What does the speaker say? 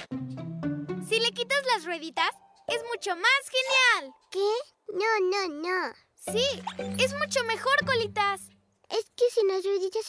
Si le quitas las rueditas, es mucho más genial. ¿Qué? No. Sí, es mucho mejor, Colitas. Es que sin las rueditas